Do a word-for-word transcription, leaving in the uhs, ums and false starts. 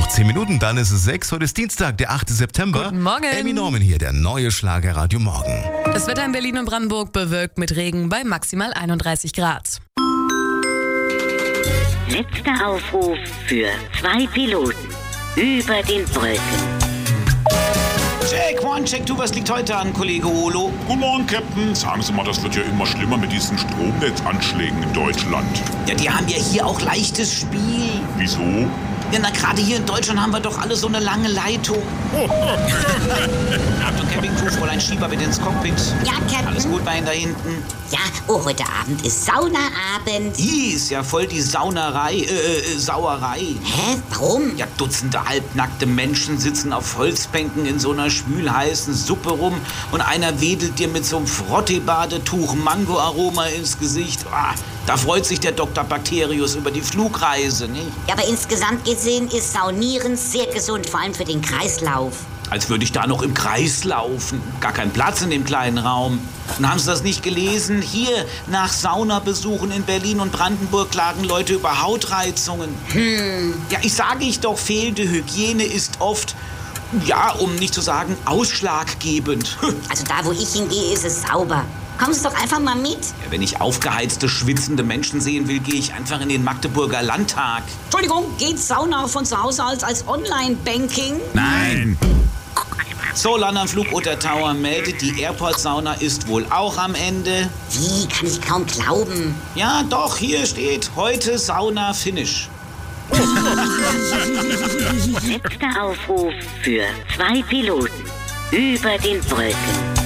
zehn Minuten, dann ist es sechs. Heute ist Dienstag, der achte September. Guten Morgen. Amy Norman hier, der neue Schlager Radio Morgen. Das Wetter in Berlin und Brandenburg bewölkt mit Regen bei maximal einunddreißig Grad. Letzter Aufruf für zwei Piloten über den Wolken. Check, one, check, two, was liegt heute an, Kollege Olo? Guten Morgen, Captain. Sagen Sie mal, das wird ja immer schlimmer mit diesen Stromnetzanschlägen in Deutschland. Ja, die haben ja hier auch leichtes Spiel. Wieso? Ja, na, gerade hier in Deutschland haben wir doch alle so eine lange Leitung. Achtung, Campingcrew, Fräulein Schieber, bitte ins Cockpit. Ja, Captain. Alles gut bei Ihnen da hinten? Ja, oh, heute Abend ist Saunaabend. Ih, ist ja voll die Saunerei, äh, äh, Sauerei. Hä? Warum? Ja, Dutzende halbnackte Menschen sitzen auf Holzbänken in so einer schwülheißen Suppe rum und einer wedelt dir mit so einem Frottee-Badetuch Mango-Aroma ins Gesicht. Ah, da freut sich der Doktor Bakterius über die Flugreise, nicht? Ja, aber insgesamt gesehen ist Saunieren sehr gesund, vor allem für den Kreislauf. Als würde ich da noch im Kreis laufen. Gar kein Platz in dem kleinen Raum. Und haben Sie das nicht gelesen? Hier, nach Saunabesuchen in Berlin und Brandenburg klagen Leute über Hautreizungen. Hm. Ja, ich sage ich doch, fehlende Hygiene ist oft, ja, um nicht zu sagen, ausschlaggebend. Also da, wo ich hingehe, ist es sauber. Kommen Sie doch einfach mal mit. Ja, wenn ich aufgeheizte, schwitzende Menschen sehen will, gehe ich einfach in den Magdeburger Landtag. Entschuldigung, geht Sauna auch von zu Hause aus als Online-Banking? Nein. So, London Flugunter Tower meldet, die Airport-Sauna ist wohl auch am Ende. Wie? Kann ich kaum glauben. Ja, doch, hier steht, heute Sauna-Finish. Letzter Aufruf für zwei Piloten über den Wolken.